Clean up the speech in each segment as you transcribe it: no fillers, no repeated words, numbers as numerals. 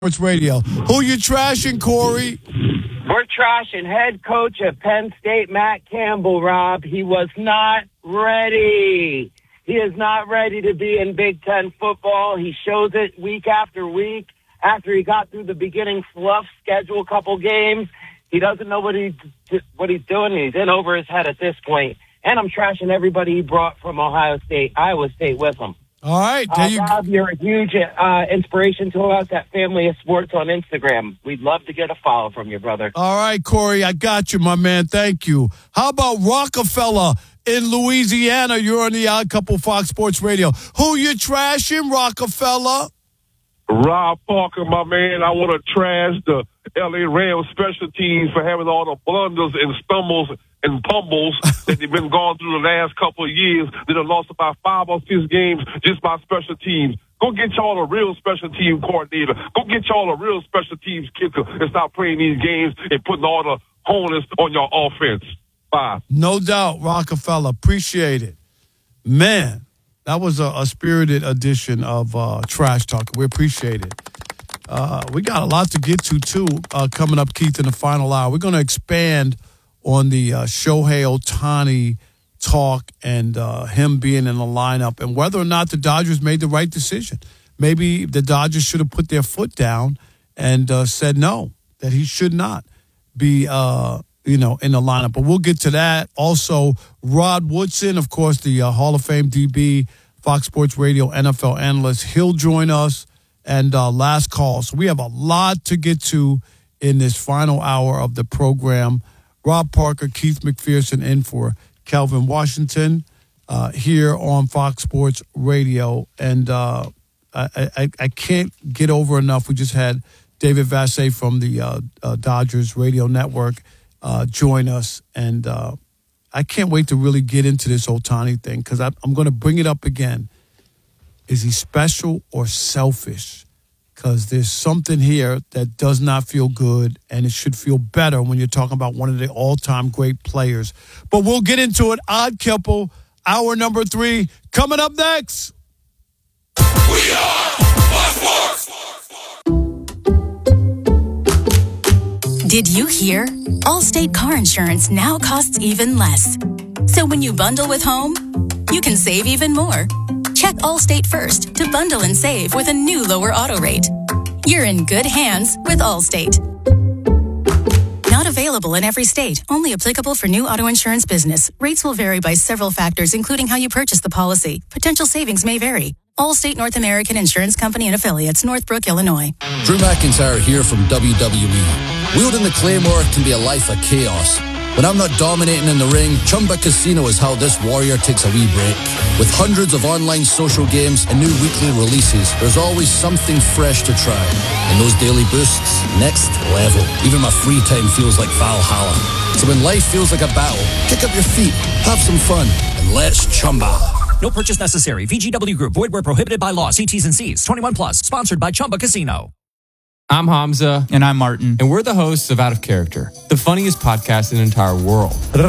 Sports Radio. Who you trashing, Corey? We're trashing head coach at Penn State, Matt Campbell, Rob. He was not ready. He is not ready to be in Big Ten football. He shows it week after week. After he got through the beginning fluff schedule, couple games, he doesn't know what he's doing. He's in over his head at this point. And I'm trashing everybody he brought from Iowa State with him. All right. Rob, you're a huge inspiration to us at Family of Sports on Instagram. We'd love to get a follow from you, brother. All right, Corey, I got you, my man. Thank you. How about Rockefeller in Louisiana? You're on the Odd Couple Fox Sports Radio. Who you trashing, Rockefeller? Rob Parker, my man. I want to trash the L.A. Rams special teams for having all the blunders and stumbles and pumbles that they've been going through the last couple of years. They done lost about 5 or 6 games just by special teams. Go get y'all a real special team coordinator. Go get y'all a real special teams kicker and stop playing these games and putting all the onus on your offense. Bye. No doubt, Rockefeller. Appreciate it. Man, that was a spirited edition of Trash Talk. We appreciate it. We got a lot to get to, too, coming up, Keith, in the final hour. We're going to expand on the Shohei Ohtani talk and him being in the lineup and whether or not the Dodgers made the right decision. Maybe the Dodgers should have put their foot down and said no, that he should not be, in the lineup. But we'll get to that. Also, Rod Woodson, of course, the Hall of Fame DB, Fox Sports Radio NFL analyst. He'll join us. And last call. So we have a lot to get to in this final hour of the program. Rob Parker, Keith McPherson in for Kelvin Washington here on Fox Sports Radio. And I can't get over enough. We just had David Vassegh from the Dodgers Radio Network join us. And I can't wait to really get into this Ohtani thing because I'm going to bring it up again. Is he special or selfish? Because there's something here that does not feel good, and it should feel better when you're talking about one of the all-time great players. But we'll get into it. Odd Couple, hour number 3, coming up next. We are Fox Sports. Did you hear? Allstate car insurance now costs even less. So when you bundle with home, you can save even more. Check Allstate first to bundle and save with a new lower auto rate. You're in good hands with Allstate. Not available in every state. Only applicable for new auto insurance business. Rates will vary by several factors, including how you purchase the policy. Potential savings may vary. Allstate North American Insurance Company and Affiliates, Northbrook, Illinois. Drew McIntyre here from WWE. Wielding the Claymore can be a life of chaos. When I'm not dominating in the ring, Chumba Casino is how this warrior takes a wee break. With hundreds of online social games and new weekly releases, there's always something fresh to try. And those daily boosts, next level. Even my free time feels like Valhalla. So when life feels like a battle, kick up your feet, have some fun, and let's Chumba. No purchase necessary. VGW Group. Void where prohibited by law. See T's and C's. 21 plus. Sponsored by Chumba Casino. I'm Hamza. And I'm Martin. And we're the hosts of Out of Character, the funniest podcast in the entire world. The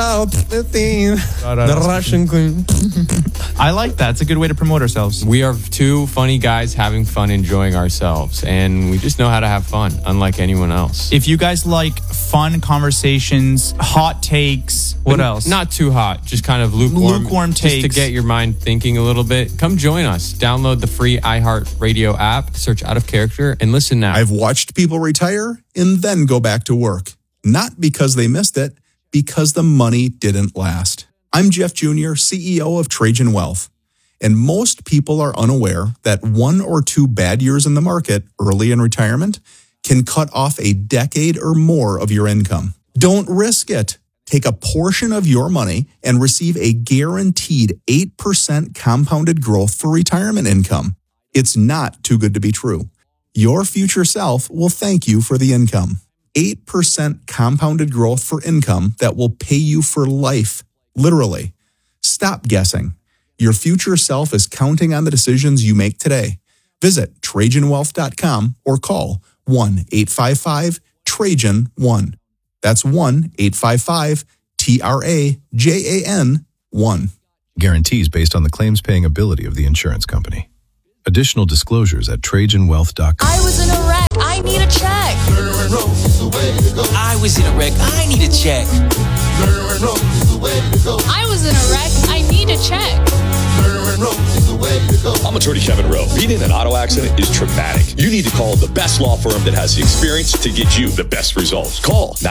Russian queen. I like that. It's a good way to promote ourselves. We are two funny guys having fun, enjoying ourselves. And we just know how to have fun, unlike anyone else. If you guys like fun conversations, hot takes, what else? Not too hot, just kind of lukewarm takes. Just to get your mind thinking a little bit. Come join us. Download the free iHeartRadio app, search Out of Character, and listen now. I've watched people retire and then go back to work. Not because they missed it, because the money didn't last. I'm Jeff Jr., CEO of Trajan Wealth. And most people are unaware that 1 or 2 bad years in the market early in retirement can cut off a decade or more of your income. Don't risk it. Take a portion of your money and receive a guaranteed 8% compounded growth for retirement income. It's not too good to be true. Your future self will thank you for the income. 8% compounded growth for income that will pay you for life. Literally. Stop guessing. Your future self is counting on the decisions you make today. Visit TrajanWealth.com or call 1-855-TRAJAN-1. That's 1-855-TRAJAN-1. Guarantees based on the claims paying ability of the insurance company. Additional disclosures at TrajanWealth.com. I was in a wreck. I need a check. I was in a wreck. I need a check. I was in a wreck. I need a check. I'm attorney Kevin Rowe. Being in an auto accident is traumatic. You need to call the best law firm that has the experience to get you the best results. Call